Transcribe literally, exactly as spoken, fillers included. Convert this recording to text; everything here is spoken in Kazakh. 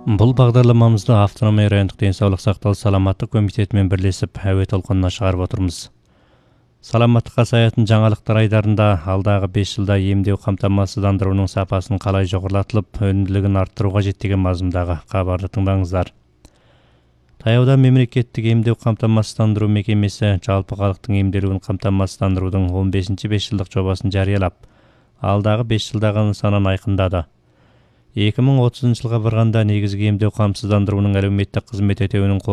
Бұл бағдарламамызды автономия райондық денсаулық сақтау саламаттық комитетімен бірлесіп әуе толқынына шығарып отырмыз. Саламаттыққа саятын жаңалықтар айдарында алдағы бес жылда емдеу қамтамасыздандыруының сапасын қалай жоғарылатылып, өнімділігін арттыру қажет деген мазмұндағы хабарды тыңдаңыздар. Таяуда мемлекеттік емдеу қамтамасыздандыру мекемесі жалпы халықтың емделуін қамтамасыздандырудың он бесінші бесжылдық жобасын жариялап, алдағы бес жылдағы нысанын айқындады. екі мың отызыншы жылға барғанда негізгі емдеу қамсыздандыруының әлеуметтік қызмет өтеуінің